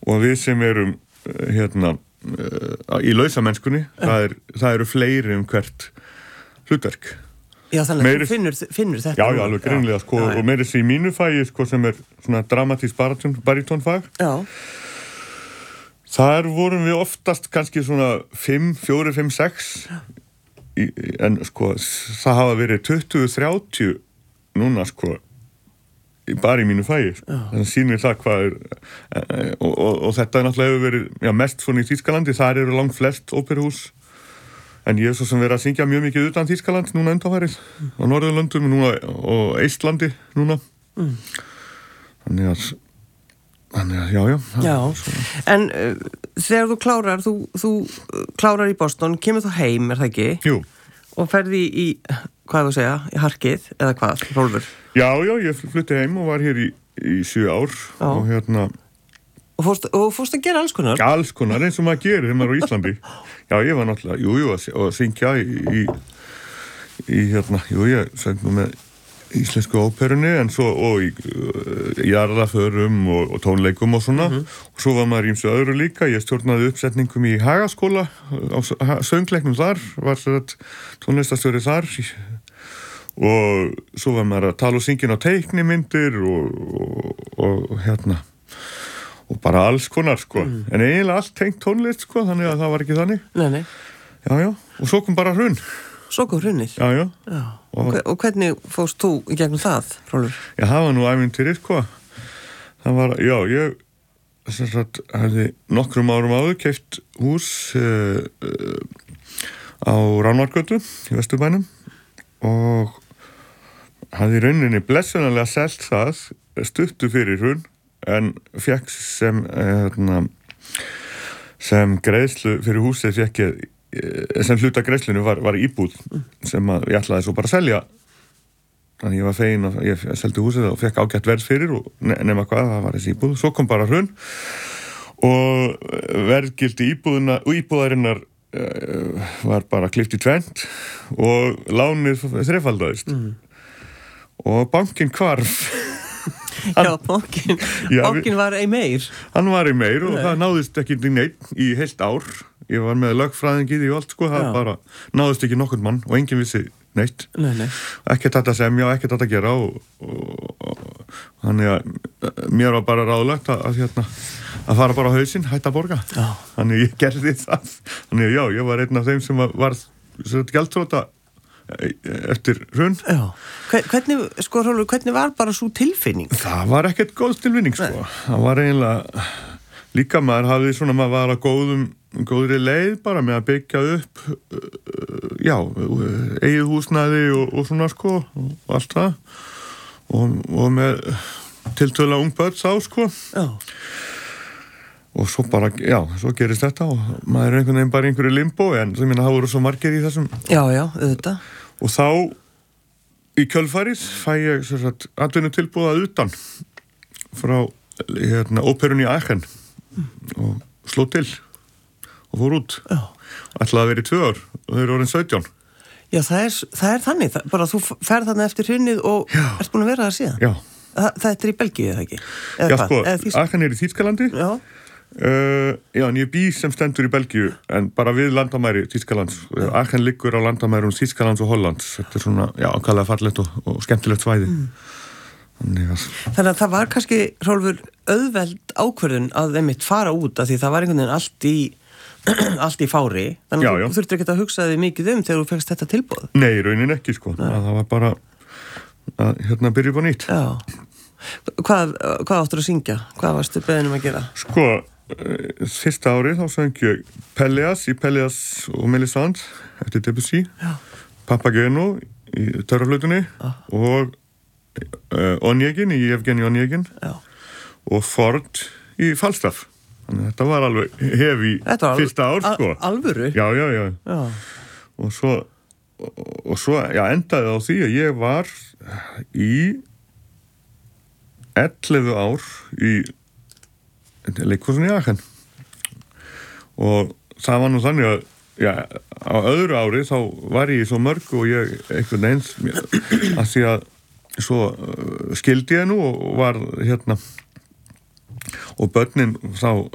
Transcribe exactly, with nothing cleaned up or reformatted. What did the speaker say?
og við sem erum hérna í lausamennskunni, það, er, það eru fleiri um hvert hlutverk. Já, þannig meiri, að þú finnur, finnur þetta. Já, já, alveg greinlega, sko, já, og meiri sér í mínu fagi, sko, sem er svona dramatísk baritónfag. Já. Þar vorum við oftast kannski svona fimm, fjórir, fimm, sex, í, en sko, það hafa verið tuttugu, þrjátíu núna, sko, bara í mínu fagi, þannig sýnir það hvað er og, og, og þetta er náttúrulega hefur verið já, mest svona í Þýskalandi, þar eru langt flest óperuhús, en ég er svo sem verið að syngja mjög mikið utan Þýskaland núna undanfarið, á Norðurlöndum núna, og Eistlandi núna mm. þannig að þannig að, já, já, já. En uh, þegar þú klárar þú, þú klárar í Boston, kemur þú heim, er það ekki? Jú. Og ferði í, hvað þú segja, í harkið, eða hvað, Hrólfur? Já, já, ég flutti heim og var hér í, í sjö ár já. Og hérna... Og fórst, og fórst að gera alls konar? Alls konar, eins og maður gerir þegar maður er á Íslandi. Já, ég var náttúrulega, jú, jú, að syngja í, í, í hérna, jú, ég söng nú með íslensku óperunni, en svo, og í uh, jarðaförum og, og tónleikum og svona, mm-hmm. og svo var maður ímsu öðru líka, ég stjórnaði uppsetningum í Hagaskóla, á söngleiknum þar, var sér tónlistastjóri þar, og svo var maður að tala og syngja á teiknimyndir og, og, og hérna, og bara alls konar, sko, mm. en eiginlega allt tengt tónlist, sko, þannig að það var ekki þannig. Nei, nei. Já, já, og svo kom bara hrun. Svo kom hrunið? Já, já. Já. Og, og hvernig fórst þú í gegnum það, Hrólfur? Já, það var nú ævintýrið, sko. Það var, já, ég, sem sagt, hefði nokkrum árum áður keypt hús uh, uh, á Ránargötu í Vesturbænum og hafði í rauninni blessunarlega selt það stuttu fyrir hrun, en fekk sem, hérna, sem greiðslu fyrir húsið fekk ég sem hluta greiðslunni var, var íbúð sem að ég ætlaði svo bara að selja, þannig ég var fegin að ég seldi húsið og fekk ágætt verð fyrir og nema hvað, það var þessi íbúð. Svo kom bara hrun og verðgildi íbúðina og íbúðarinnar uh, var bara klippt í tvennt og lánið þrefaldaðist mm. og bankinn hvarf. Hann, já, bankinn bankinn var ei meir. Hann var ei meir og Nei. Það náðist ekki neitt í heilt ár. Ég var með lögfræðingið í allt, sko, það já. Bara náðist ekki nokkurn mann og enginn vissi neitt. Nei, nei. Ekkert þetta semja og ekkert þetta gera og, og, og þannig að mér var bara ráðlegt að, að, hérna, að fara bara á hausinn, hætta að borga. Já. Þannig ég gerði það. Þannig að já, ég var einn af þeim sem var gjaldþrota eftir hrun. Já. Hvernig, sko, Hrólfur, hvernig var bara svo tilfinning? Það var ekkert góð tilfinning, sko. Nei. Það var eiginlega, líka maður hafði svona, maður var að góðum góðri leið bara með að byggja upp já, eigið húsnæði og, og svona, sko, og allt það og, og með tiltölulega ung börn sá, sko já. Og svo bara, já, svo gerist þetta og maður er einhvern veginn bara einhverju limbo, en það minna, það voru svo margir í þessum já, já, auðvitað og þá í kjölfarið fæ ég sem sagt atvinnutilboð að utan frá hérna, óperunni í Aachen mm. og sló til og fór út. Já. Ætlaði að vera í tvö ár og þau eru orðin sautján. Já, það er, það er þannig. Það, bara þú ferð þarna eftir hrunið og já. Ert búin að vera það síðan. Já. Það, það er í Belgíu, eða ekki? Eða já, hvað? sko, Aachen er í Þýskalandi. Já. Uh, já, en ég bý sem stendur í Belgíu, en bara við landamæri Þýskalands. Aachen liggur á landamærum Þýskalands og Hollands. Þetta er svona, já, kallega fallegt og, og skemmtilegt svæði. Mm. Þannig að... Þannig að það var kannski, Hrólfur, auðveld ákvörðun að einmitt fara út, af því það var einhvern veginn allt í allt í fári, þannig að þú þurftir ekki að hugsa þig mikið um þegar þú fegst þetta tilboð. Nei, raunin ekki, sko. Að það var bara að hérna byrja upp á nýtt. Já. Hvað, hvað áttur að syngja? Hvað varstu beðin um að gera? Sko, fyrsta árið þá söng ég Pelléas í Pelléas og Mélisande eftir Debussy, Papageno í törraflautunni og uh, Onegin í Evgeni Onegin og Ford í Falstaff. Þannig að þetta var alveg hefi fyrsta ár, sko. Alvöru? Já, já, já. Já. Og svo, og, og svo, já, endaði á því að ég var í ellefu ár í leikhúsinu í Aachen. Og það var nú þannig að, já, á öðru ári þá var ég svo mörg og ég einhvern eins að því að svo skildi ég nú og var hérna og börnin þá